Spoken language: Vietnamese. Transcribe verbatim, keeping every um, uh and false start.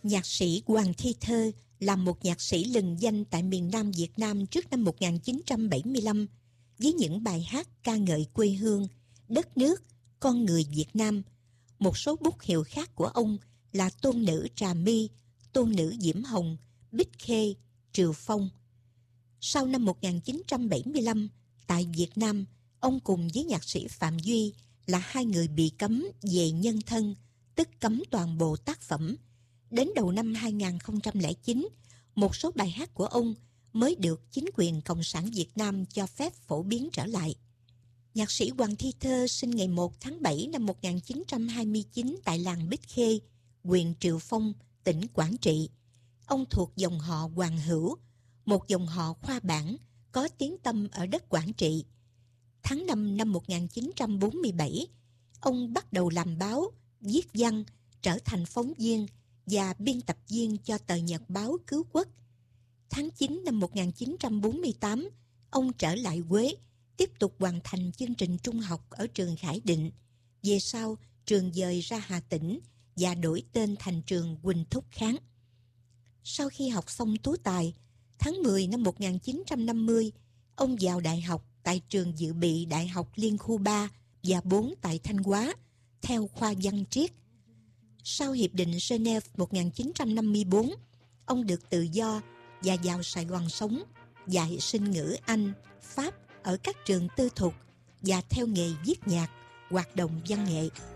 Nhạc sĩ Hoàng Thi Thơ là một nhạc sĩ lừng danh tại miền Nam Việt Nam trước năm một nghìn chín trăm bảy mươi lăm với những bài hát ca ngợi quê hương, đất nước, con người Việt Nam. Một số bút hiệu khác của ông là Tôn nữ Trà My, Tôn nữ Diễm Hồng, Bích Khê, Triều Phong. Sau năm một nghìn chín trăm bảy mươi lăm, tại Việt Nam, ông cùng với nhạc sĩ Phạm Duy là hai người bị cấm về nhân thân, tức cấm toàn bộ tác phẩm. Đến đầu năm hai nghìn không trăm lẻ chín, một số bài hát của ông mới được chính quyền Cộng sản Việt Nam cho phép phổ biến trở lại. Nhạc sĩ Hoàng Thi Thơ sinh ngày một tháng bảy năm một nghìn chín trăm hai mươi chín tại làng Bích Khê, huyện Triệu Phong, tỉnh Quảng Trị. Ông thuộc dòng họ Hoàng Hữu, một dòng họ khoa bảng có tiếng tăm ở đất Quảng Trị. Tháng năm năm một nghìn chín trăm bốn mươi bảy, ông bắt đầu làm báo, viết văn, trở thành phóng viên và biên tập viên cho tờ nhật báo Cứu Quốc. Tháng chín năm một nghìn chín trăm bốn mươi tám, ông trở lại Huế, tiếp tục hoàn thành chương trình trung học ở trường Khải Định. Về sau, trường dời ra Hà Tĩnh và đổi tên thành trường Huỳnh Thúc Kháng. Sau khi học xong tú tài, tháng mười năm một nghìn chín trăm năm mươi, ông vào đại học tại trường dự bị Đại học Liên khu ba và bốn tại Thanh Hóa, theo khoa văn triết. Sau Hiệp định Geneva một nghìn chín trăm năm mươi tư, ông được tự do và vào Sài Gòn sống, dạy sinh ngữ Anh, Pháp ở các trường tư thục và theo nghề viết nhạc, hoạt động văn nghệ.